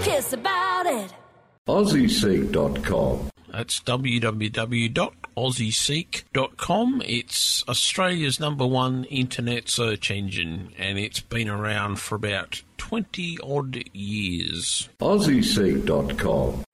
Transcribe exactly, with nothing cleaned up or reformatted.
just about it. Aussie Seek dot com. That's w w w dot aussie seek dot com. It's Australia's number one internet search engine, and it's been around for about twenty odd years. Aussie Seek dot com.